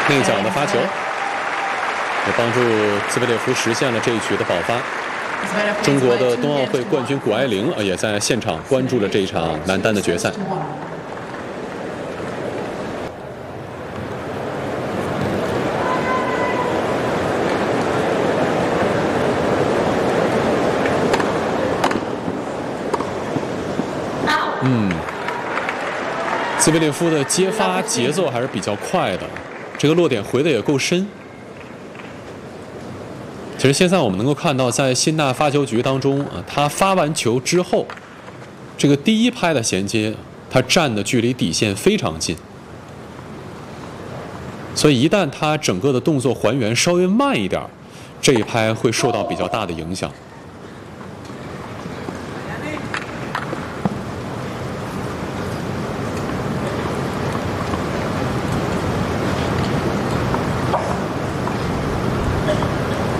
内角的发球，也帮助兹维列夫实现了这一局的爆发。中国的冬奥会冠军谷爱凌也在现场关注了这一场男单的决赛。兹维列夫的接发节奏还是比较快的，这个落点回的也够深。其实现在我们能够看到，在辛纳发球局当中他发完球之后，这个第一拍的衔接，他站的距离底线非常近，所以一旦他整个的动作还原稍微慢一点，这一拍会受到比较大的影响。